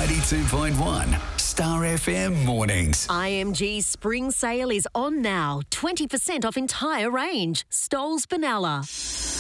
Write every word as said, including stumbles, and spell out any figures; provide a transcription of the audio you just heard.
ninety-two point one Star F M mornings. I M G spring sale is on now. twenty percent off entire range. Stoles Benalla.